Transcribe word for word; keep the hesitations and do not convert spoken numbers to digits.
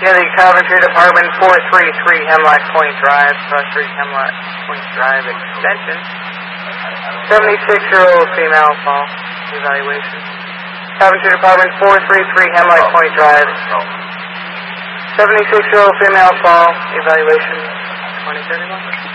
Yeah, the Coventry Department, four three three Hemlock Point Drive, Cross Street Hemlock Point Drive extension. seventy-six-year-old female fall evaluation. Coventry Department, four three three Hemlock Point Drive. seventy-six-year-old female fall evaluation, twenty thirty-one.